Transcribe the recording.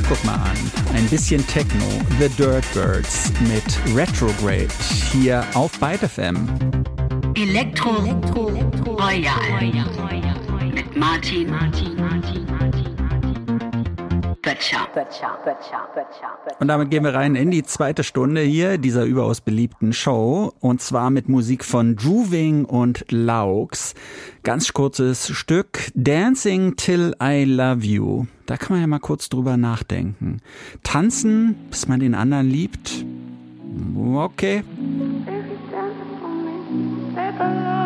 Guck mal an, ein bisschen Techno, The Dirtbirds mit Retrograde hier auf Byte FM. Elektro Royal mit Martin Böttcher. Und damit gehen wir rein in die zweite Stunde hier dieser überaus beliebten Show. Und zwar mit Musik von Juving und Laux. Ganz kurzes Stück, Dancing Till I Love You. Da kann man ja mal kurz drüber nachdenken. Tanzen, bis man den anderen liebt? Okay. If you dance for me, baby,